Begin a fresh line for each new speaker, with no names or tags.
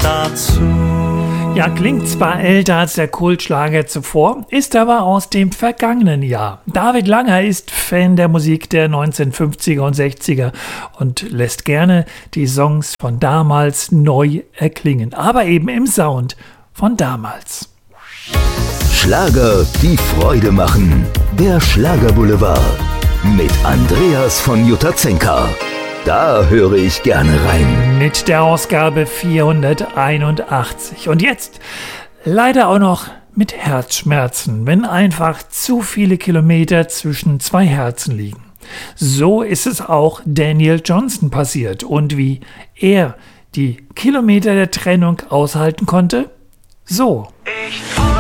dazu.
Ja, klingt zwar älter als der Kultschlager zuvor, ist aber aus dem vergangenen Jahr. David Langer ist Fan der Musik der 1950er und 60er und lässt gerne die Songs von damals neu erklingen, aber eben im Sound von damals.
Schlager, die Freude machen. Der Schlagerboulevard mit Andreas von Jutazenka. Da höre ich gerne rein.
Mit der Ausgabe 481. Und jetzt leider auch noch mit Herzschmerzen, wenn einfach zu viele Kilometer zwischen zwei Herzen liegen. So ist es auch Daniel Johnston passiert. Und wie er die Kilometer der Trennung aushalten konnte? So.